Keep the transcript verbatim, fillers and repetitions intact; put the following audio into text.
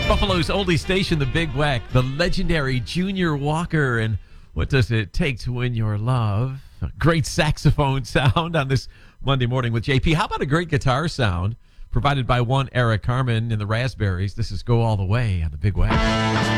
Buffalo's oldie station, the Big Weck, the legendary Junior Walker, and What Does It Take to Win Your Love? A great saxophone sound on this Monday morning with J P. How about a great guitar sound provided by one Eric Carmen in the Raspberries? This is Go All the Way on the Big Weck.